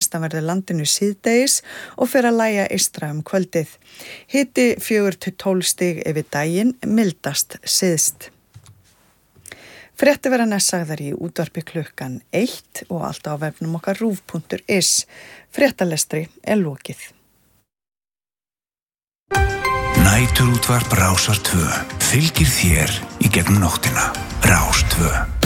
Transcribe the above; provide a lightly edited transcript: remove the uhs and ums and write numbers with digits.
vestanverðu landinu síðdegis og fer að lægja eystra kvöldið. Hiti 4 til 12 stig yfir daginn, mildast syðst. Fréttir verða sagðar í útvarpi klukkan 1 og allt á vefnum okkar rúv.is. Fréttalestri lokið. Næturútvarp Rásar 2 fylgir þér í gegnum nóttina. Rás 2.